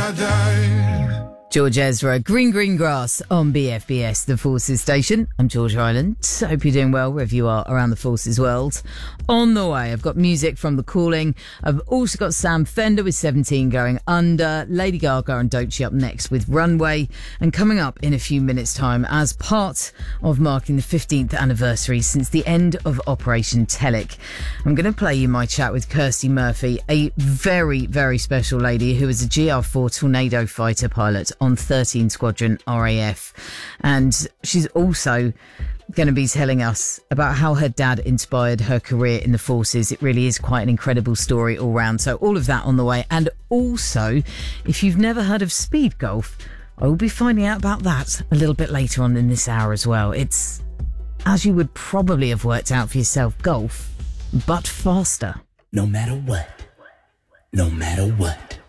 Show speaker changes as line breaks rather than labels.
George Ezra, Green Grass on BFBS, the Forces station. I'm George Ireland. Hope you're doing well wherever you are around the Forces world. On the way, I've got music from The Calling. I've also got Sam Fender with 17 Going Under, Lady Gaga and Doechii up next with Runway. And coming up in a few minutes' time, as part of marking the 15th anniversary since the end of Operation Telic, I'm going to play you my chat with Kirsty Murphy, a very, very special lady who is a GR4 Tornado fighter pilot on 13 Squadron RAF, and she's also going to be telling us about how her dad inspired her career in the forces. It really is quite an incredible story all round. So all of that on the way. And also, if you've never heard of speed golf, I will be finding out about that a little bit later on in this hour as well. It's, as you would probably have worked out for yourself, golf, but faster.
No matter what. No matter what.